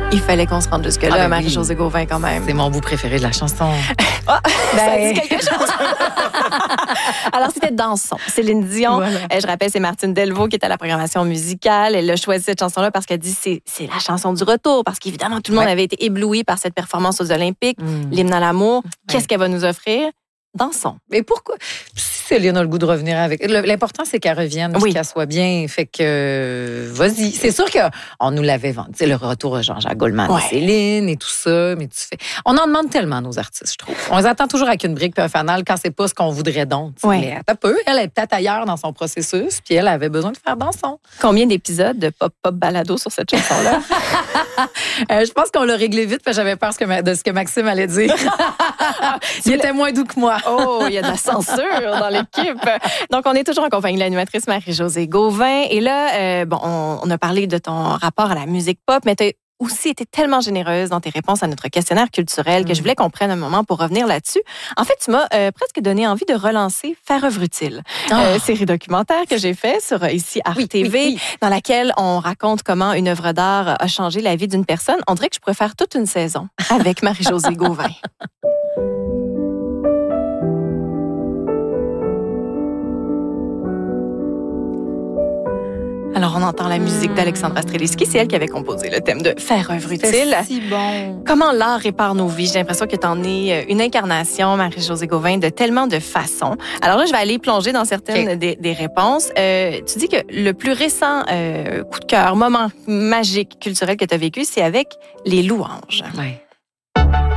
Il fallait qu'on se rende jusque-là, ben Marie-Josée Gauvin, quand même. C'est mon bout préféré de la chanson. Ça dit quelque chose. Alors, c'était Dansons. Céline Dion. Voilà. Je rappelle, c'est Martine Delvaux qui est à la programmation musicale. Elle a choisi cette chanson-là parce qu'elle dit c'est la chanson du retour. Parce qu'évidemment, tout le monde avait été ébloui par cette performance aux Olympiques. L'hymne à l'amour. Qu'est-ce qu'elle va nous offrir? Dansons. Mais pourquoi? Si Céline a le goût de revenir avec... L'important, c'est qu'elle revienne, qu'elle soit bien. Fait que, vas-y. C'est sûr qu'on nous l'avait vendu. Tu sais, le retour de Jean-Jacques Goldman et Céline et tout ça. Mais on en demande tellement à nos artistes, je trouve. On les attend toujours avec une brique et un fanal quand c'est pas ce qu'on voudrait donc. Mais elle est peut-être ailleurs dans son processus, puis elle avait besoin de faire Dansons. Combien d'épisodes de pop-pop balado sur cette chanson-là? Je pense qu'on l'a réglé vite, parce que j'avais peur de ce que Maxime allait dire. Il était moins doux que moi. Oh, il y a de la censure dans l'équipe. Donc, on est toujours en compagnie de l'animatrice Marie-Josée Gauvin. Et là, on a parlé de ton rapport à la musique pop, mais tu as aussi été tellement généreuse dans tes réponses à notre questionnaire culturel que je voulais qu'on prenne un moment pour revenir là-dessus. En fait, tu m'as presque donné envie de relancer Faire œuvre utile, série documentaire que j'ai fait sur ici Art TV, dans laquelle on raconte comment une œuvre d'art a changé la vie d'une personne. On dirait que je pourrais faire toute une saison avec Marie-Josée Gauvin. Alors, on entend la musique d'Alexandra Streliski. C'est elle qui avait composé le thème de Faire œuvre utile. C'est si bon. Comment l'art répare nos vies? J'ai l'impression que tu en es une incarnation, Marie-Josée Gauvin, de tellement de façons. Alors là, je vais aller plonger dans certaines des réponses. Tu dis que le plus récent coup de cœur, moment magique culturel que tu as vécu, c'est avec les louanges. Ouais.